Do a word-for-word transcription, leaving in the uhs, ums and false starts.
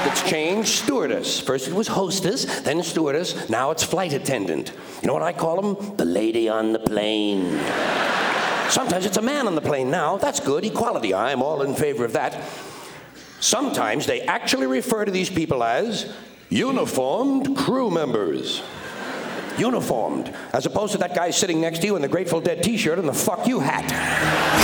that's changed? Stewardess. First it was hostess, then stewardess, now it's flight attendant. You know what I call them? The lady on the plane. Sometimes it's a man on the plane now. That's good, equality. I'm all in favor of that. Sometimes they actually refer to these people as uniformed crew members. Uniformed, as opposed to that guy sitting next to you in the Grateful Dead t-shirt and the fuck you hat.